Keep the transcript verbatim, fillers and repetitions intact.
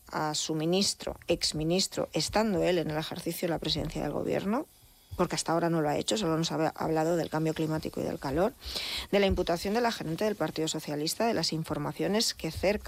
a su ministro, exministro, estando él en el ejercicio de la presidencia del gobierno, porque hasta ahora no lo ha hecho, solo nos ha hablado del cambio climático y del calor, de la imputación de la gerente del Partido Socialista, de las informaciones que cerca